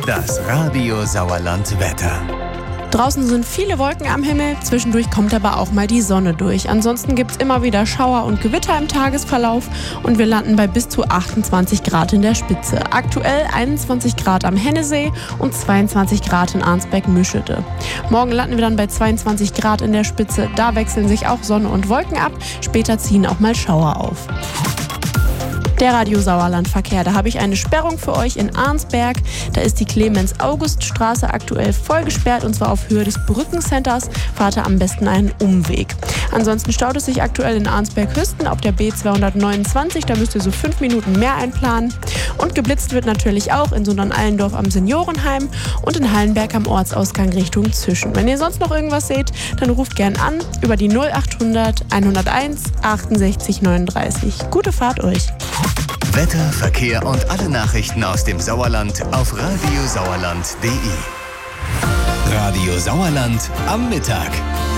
Das Radio Sauerland Wetter. Draußen sind viele Wolken am Himmel, zwischendurch kommt aber auch mal die Sonne durch. Ansonsten gibt es immer wieder Schauer und Gewitter im Tagesverlauf und wir landen bei bis zu 28 Grad in der Spitze. Aktuell 21 Grad am Hennesee und 22 Grad in Arnsberg-Müschede. Morgen landen wir dann bei 22 Grad in der Spitze, da wechseln sich auch Sonne und Wolken ab, später ziehen auch mal Schauer auf. Der Radio Sauerland-Verkehr, da habe ich eine Sperrung für euch in Arnsberg. Da ist die Clemens-August-Straße aktuell voll gesperrt und zwar auf Höhe des Brückencenters. Fahrt ihr am besten einen Umweg. Ansonsten staut es sich aktuell in Arnsberg-Hüsten auf der B229. Da müsst ihr so 5 Minuten mehr einplanen. Und geblitzt wird natürlich auch in Sondern-Allendorf am Seniorenheim und in Hallenberg am Ortsausgang Richtung Züschen. Wenn ihr sonst noch irgendwas seht, dann ruft gern an über die 0800 101 68 39. Gute Fahrt euch! Wetter, Verkehr und alle Nachrichten aus dem Sauerland auf radiosauerland.de. Radio Sauerland am Mittag.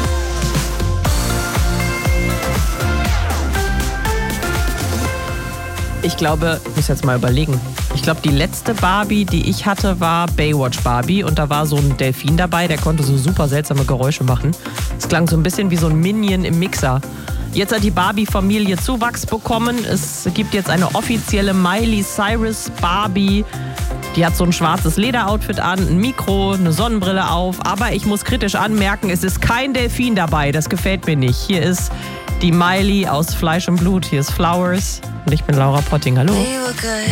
Ich glaube, ich muss jetzt mal überlegen. Ich glaube, die letzte Barbie, die ich hatte, war Baywatch Barbie. Und da war so ein Delfin dabei, der konnte so super seltsame Geräusche machen. Es klang so ein bisschen wie so ein Minion im Mixer. Jetzt hat die Barbie-Familie Zuwachs bekommen. Es gibt jetzt eine offizielle Miley Cyrus Barbie. Die hat so ein schwarzes Lederoutfit an, ein Mikro, eine Sonnenbrille auf. Aber ich muss kritisch anmerken, es ist kein Delfin dabei. Das gefällt mir nicht. Hier ist die Miley aus Fleisch und Blut. Hier ist Flowers. Und ich bin Laura Potting. Hallo.